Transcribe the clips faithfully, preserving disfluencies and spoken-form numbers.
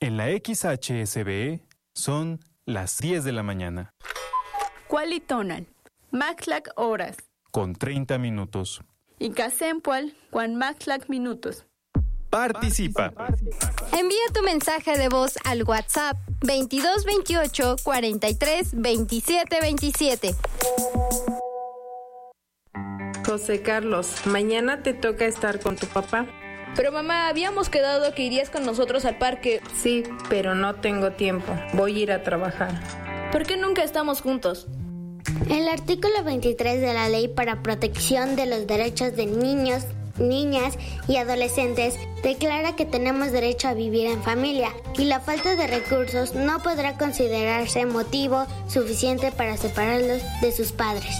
En la X H S B son las diez de la mañana. Cualitonal, maxlac horas. Con treinta minutos. Y casempual, cuan maxlac minutos. Participa. Envía tu mensaje de voz al WhatsApp veintidós veintiocho cuarenta y tres veintisiete veintisiete. José Carlos, mañana te toca estar con tu papá. Pero mamá, habíamos quedado que irías con nosotros al parque. Sí, pero no tengo tiempo. Voy a ir a trabajar. ¿Por qué nunca estamos juntos? El artículo veintitrés de la Ley para Protección de los Derechos de Niños, Niñas y Adolescentes declara que tenemos derecho a vivir en familia y la falta de recursos no podrá considerarse motivo suficiente para separarlos de sus padres.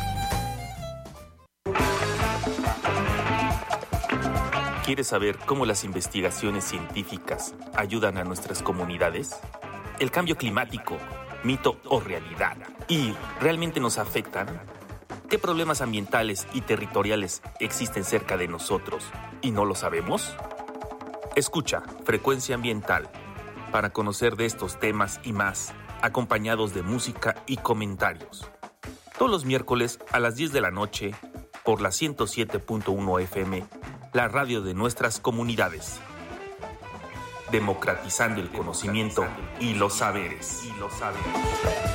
¿Quieres saber cómo las investigaciones científicas ayudan a nuestras comunidades? ¿El cambio climático, mito o realidad? ¿Y realmente nos afectan? ¿Qué problemas ambientales y territoriales existen cerca de nosotros y no lo sabemos? Escucha Frecuencia Ambiental para conocer de estos temas y más, acompañados de música y comentarios. Todos los miércoles a las diez de la noche por la ciento siete punto uno F M, la radio de nuestras comunidades. Democratizando el conocimiento y los saberes.